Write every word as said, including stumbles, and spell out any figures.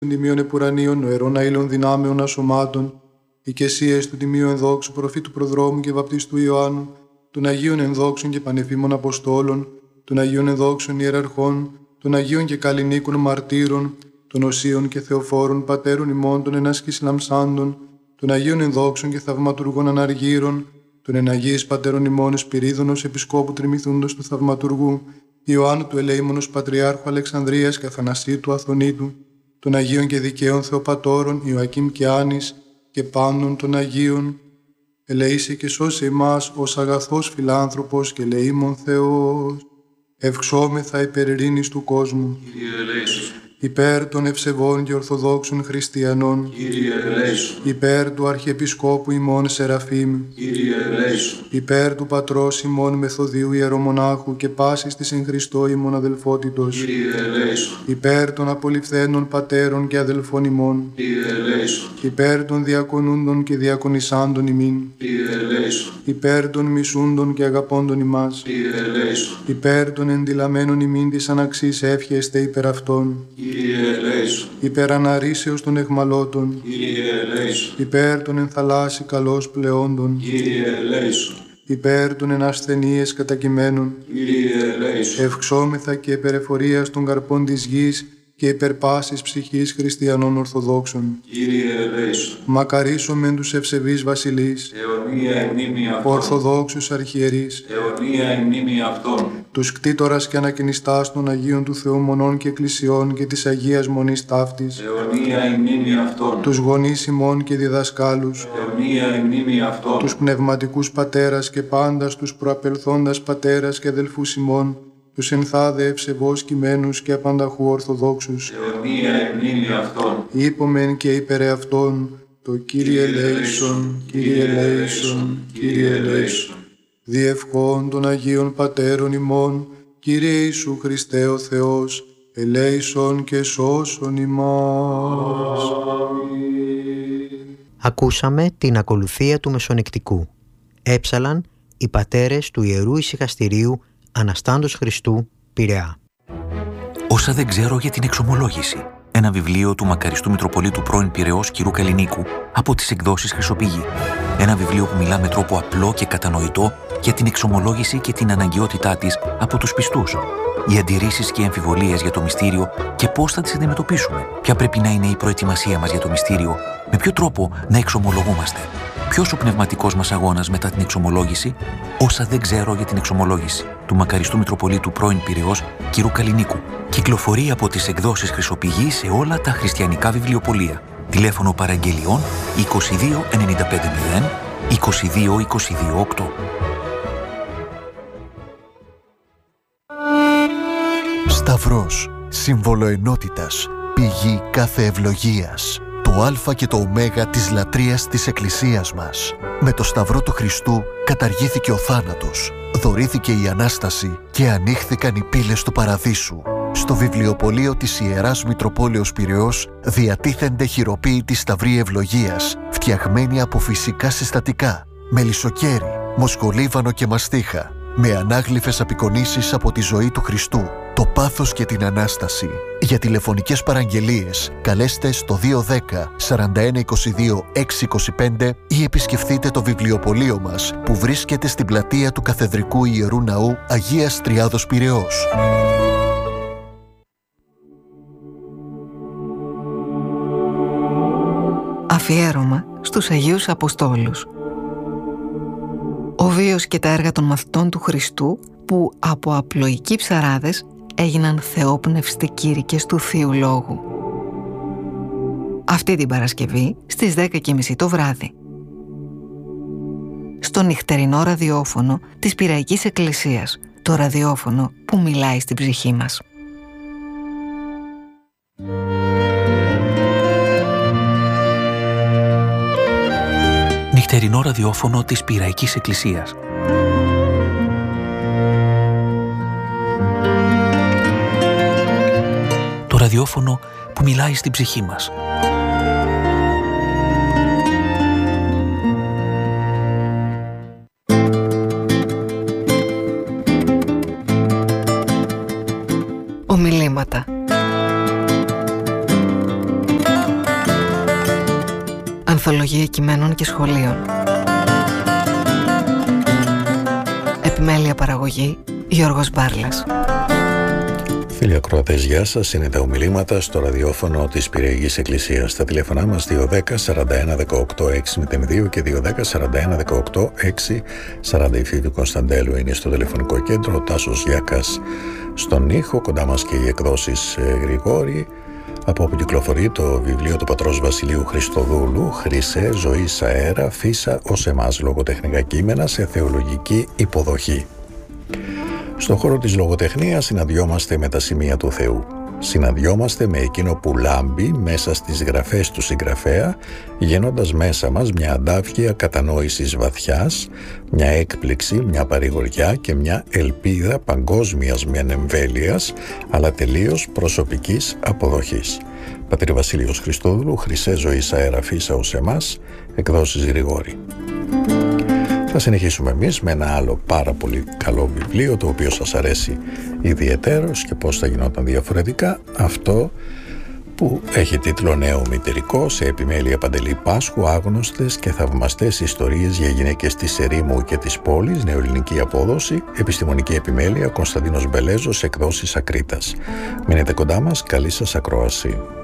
των τιμίων επουρανίων, νοερών αήλων δυνάμεων ασωμάτων, οικεσίες του τιμίου ενδόξου προφήτου προδρόμου και βαπτιστού Ιωάννου, των Αγίων ενδόξων και πανεφήμων Αποστόλων, των Αγίων ενδόξων ιεραρχών, των Αγίων και καλλινίκων μαρτύρων, των Οσίων και Θεοφόρων πατέρων ημών, των ενάσκης λαμψάντων, των Αγίων ενδόξων και θαυματουργών αναργύρων, των εναγίης πατέρων ημών Σπυρίδωνος επισκόπου τριμηθούντος του θαυματουργού, Ιωάννου του Ελεήμονος Πατριάρχου Αλεξανδρίας και Αθανασίου του Αθωνίτου, των Αγίων και δικαίων Θεοπατώρων Ιωακήμ και Άνης και πάντων των Αγίων, ελεήσει και σώσε ημάς ως αγαθός φιλάνθρωπος και ελεήμων Θεός. Ευξόμεθα υπέρ ειρήνης του κόσμου. Κύριε ελέησον. Υπέρ των ευσεβών και ορθοδόξων χριστιανών. Κύριε ελέησον. Υπέρ του Αρχιεπισκόπου ημών Σεραφείμ. Κύριε ελέησον. Υπέρ του Πατρός ημών Μεθοδίου Ιερομονάχου και πάσης της εν Χριστώ ημών αδελφότητος. Κύριε ελέησον. Υπέρ των απολυφθένων πατέρων και αδελφών ημών. Κύριε ελέησον. Υπέρ των διακονούντων και διακονισάντων ημίν. Κύριε ελέησον. Υπέρ των μισούντων και αγαπώντων ημάς. Κύριε ελέησον. Υπέρ των ενδυλαμένων ημίν της αναξής εύχεστε υπέρ αυτών. Κύριε ελέησον. Υπέρ αναρρήσεως των εχμαλώτων. Κύριε ελέησον. Υπέρ των ενθαλάσσι καλώς πλεόντων. Κύριε ελέησον. Υπέρ των ενασθενείες κατακειμένων. Κύριε ελέησον. Ευξόμεθα και υπέρ εφορίας των καρπών της γης και υπέρ πάσης ψυχής χριστιανών Ορθοδόξων. Κύριε ελέησον. Μακαρίσομεν τους ευσεβείς βασιλείς, αιωνία η μνήμη αυτών. Ορθοδόξους αρχιερείς, αιωνία η μνήμη αυτών. τους κτήτορας και ανακαινιστάς των Αγίων του Θεού Μονών και Εκκλησιών και της Αγίας Μονής Ταύτης, αιωνία η μνήμη αυτών. τους γονείς ημών και διδασκάλους, αιωνία η μνήμη αυτών. τους πνευματικούς πατέρας και πάντας τους προαπελθόντας πατέρας και αδελφούς ημών, τους ενθάδε ευσεβώς κειμένους και απανταχού Ορθοδόξους, αιωνία η μνήμη αυτών. είπομεν και υπερ αυτών το Κύριε ελέησον, Κύριε ελέησον, Κύριε ελέησον. Διευχών των Αγίων Πατέρων ημών, Κύριε Ιησού Χριστέ ο Θεός, ελέησον και σώσον ημάς. Ακούσαμε την ακολουθία του Μεσονικτικού. Έψαλαν οι πατέρες του Ιερού Ησυχαστηρίου Αναστάντος Χριστού, Πειραιά. Όσα δεν ξέρω για την εξομολόγηση. Ένα βιβλίο του μακαριστού Μητροπολίτου πρώην Πειραιώς κ. Καλλινίκου από τις εκδόσεις Χρυσοπηγή. Ένα βιβλίο που μιλά με τρόπο απλό και κατανοητό για την εξομολόγηση και την αναγκαιότητά της από τους πιστούς. Οι αντιρρήσεις και οι αμφιβολίες για το μυστήριο και πώς θα τις αντιμετωπίσουμε. Ποια πρέπει να είναι η προετοιμασία μας για το μυστήριο, με ποιο τρόπο να εξομολογούμαστε. Ποιος ο πνευματικός μας αγώνας μετά την εξομολόγηση, όσα δεν ξέρω για την εξομολόγηση, του μακαριστού Μητροπολίτου πρώην Πειραιώς κ. Καλλινίκου. Κυκλοφορεί από τις εκδόσεις Χρυσοπηγή σε όλα τα χριστιανικά βιβλιοπωλεία. Τηλέφωνο παραγγελιών είκοσι δύο ενενήντα πέντε μηδέν είκοσι δύο είκοσι δύο οκτώ. Σταυρός, σύμβολο ενότητας, πηγή κάθε ευλογίας. Το α και το ω της λατρείας της Εκκλησίας μας. Με το Σταυρό του Χριστού καταργήθηκε ο θάνατος, δωρήθηκε η Ανάσταση και ανοίχθηκαν οι πύλες του Παραδείσου. Στο βιβλιοπωλείο της Ιεράς Μητροπόλεως Πειραιώς διατίθενται χειροποίητοι σταυροί ευλογίας, φτιαγμένοι από φυσικά συστατικά, μελισσοκέρι, μοσκολίβανο και μαστίχα, με ανάγλυφες απεικονίσεις από τη ζωή του Χριστού, το πάθος και την Ανάσταση. Για τηλεφωνικές παραγγελίες καλέστε στο δύο δέκα σαράντα ένα είκοσι δύο έξι είκοσι πέντε ή επισκεφτείτε το βιβλιοπωλείο μας που βρίσκεται στην πλατεία του Καθεδρικού Ιερού Ναού Αγίας Τριάδος Πειραιώς. Αφιέρωμα στους Αγίους Αποστόλους. Ο βίος και τα έργα των μαθητών του Χριστού που από απλοϊκοί ψαράδες έγιναν θεόπνευστοι κήρυκες του Θείου Λόγου. Αυτή την Παρασκευή στις δέκα και μισή το βράδυ. Στο νυχτερινό ραδιόφωνο της Πειραϊκής Εκκλησίας, το ραδιόφωνο που μιλάει στην ψυχή μας. Νυχτερινό ραδιόφωνο της Πειραϊκής Εκκλησίας. Το ραδιόφωνο που μιλάει στην ψυχή μας. Ομιλήματα. Ανθολογία κειμένων και σχολείων. Επιμέλεια παραγωγή Γιώργος Μπάρλας. Φίλοι ακροατές, γεια σας. Είναι τα ομιλήματα στο ραδιόφωνο της Πυραιικής Εκκλησίας. Τα τηλέφωνά μας δύο ένα μηδέν σαράντα ένα δεκαοκτώ έξι μηδέν δύο και δύο ένα μηδέν σαράντα ένα δεκαοκτώ έξι σαράντα. Η Φίβη Κωνσταντέλου είναι στο τηλεφωνικό κέντρο, ο Τάσος Γιάκας στον ήχο, κοντά μας και οι εκδόσεις Γρηγόρη, από όπου κυκλοφορεί το βιβλίο του πατρός Βασιλείου Χριστοδούλου, «Χρυσέ ζωής αέρα, φύσα ως εμάς, λογοτεχνικά κείμενα σε θεολογική υποδοχή». Στον χώρο της λογοτεχνίας συναντιόμαστε με τα σημεία του Θεού. Συναντιόμαστε με εκείνο που λάμπει μέσα στις γραφές του συγγραφέα, γεννώντας μέσα μας μια αντάφια κατανόησης βαθιάς, μια έκπληξη, μια παρηγοριά και μια ελπίδα παγκόσμιας μιαν εμβέλειας, αλλά τελείως προσωπικής αποδοχής. Πατήρ Βασίλειος Χριστόδουλου, «Χρυσέ ζωής αέρα, φύσα ως εμάς», εκδόσεις Γρηγόρη. Θα συνεχίσουμε εμείς με ένα άλλο πάρα πολύ καλό βιβλίο, το οποίο σας αρέσει ιδιαιτέρως, και πώς θα γινόταν διαφορετικά, αυτό που έχει τίτλο «Νέο μητερικό», σε επιμέλεια Παντελή Πάσχου, άγνωστες και θαυμαστές ιστορίες για γυναίκες της ερήμου και της πόλης, νεοελληνική απόδοση, επιστημονική επιμέλεια Κωνσταντίνος Μπελέζος, εκδόσεις Ακρίτας. Μείνετε κοντά μας, καλή σας ακρόαση.